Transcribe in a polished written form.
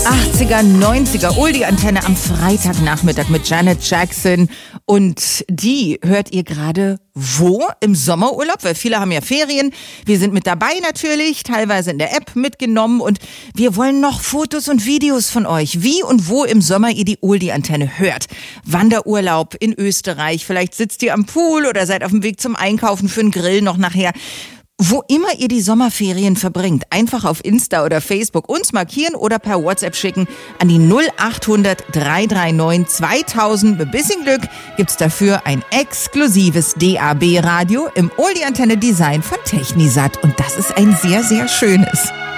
80er, 90er, Oldie-Antenne am Freitagnachmittag mit Janet Jackson. Und die hört ihr gerade wo? Im Sommerurlaub, weil viele haben ja Ferien. Wir sind mit dabei natürlich, teilweise in der App mitgenommen. Und wir wollen noch Fotos und Videos von euch, wie und wo im Sommer ihr die Oldie-Antenne hört. Wanderurlaub in Österreich, vielleicht sitzt ihr am Pool oder seid auf dem Weg zum Einkaufen für einen Grill noch nachher. Wo immer ihr die Sommerferien verbringt, einfach auf Insta oder Facebook uns markieren oder per WhatsApp schicken an die 0800 339 2000. Mit bisschen Glück gibt's dafür ein exklusives DAB-Radio im Oldie-Antenne-Design von Technisat. Und das ist ein sehr, sehr schönes.